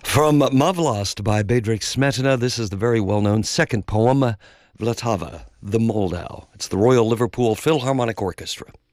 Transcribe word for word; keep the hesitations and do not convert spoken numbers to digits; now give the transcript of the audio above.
From Mavlast by Bedřich Smetana, this is the very well-known second poem, Vltava, the Moldau. It's the Royal Liverpool Philharmonic Orchestra.